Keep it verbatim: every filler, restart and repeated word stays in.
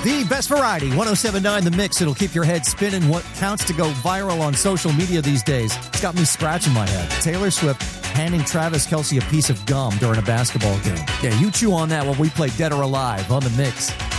The best variety, ten seventy-nine The Mix. It'll keep your head spinning. What counts to go viral on social media these days? It's got me scratching my head. Taylor Swift handing Travis Kelce a piece of gum during a basketball game. Yeah, you chew on that while we play Dead or Alive on The Mix.